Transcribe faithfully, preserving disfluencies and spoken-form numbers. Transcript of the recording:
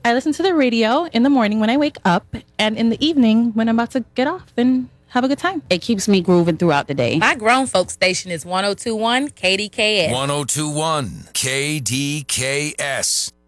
I listen to the radio in the morning when I wake up and in the evening when I'm about to get off and have a good time. It keeps me grooving throughout the day. My grown folk station is one oh two point one K D K S. one oh two point one K D K S.